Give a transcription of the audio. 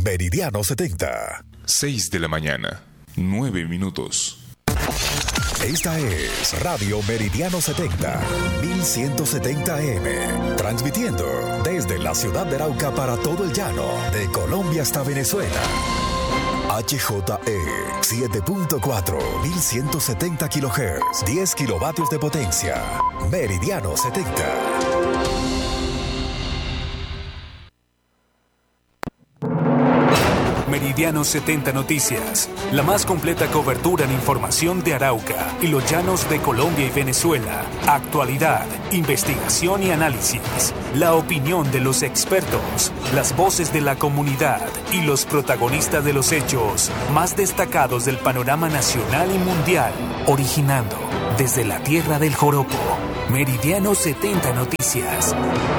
Meridiano 70. 6 de la mañana, 9 minutos. Esta es Radio Meridiano 70, 1170 AM, transmitiendo desde la ciudad de Arauca para todo el llano, de Colombia hasta Venezuela. HJE 7.4, 1170 kHz, 10 kilovatios de potencia. Meridiano 70. Meridiano 70 Noticias, la más completa cobertura en información de Arauca y los llanos de Colombia y Venezuela. Actualidad, investigación y análisis. La opinión de los expertos, las voces de la comunidad y los protagonistas de los hechos más destacados del panorama nacional y mundial. Originando desde la tierra del joropo. Meridiano 70 Noticias.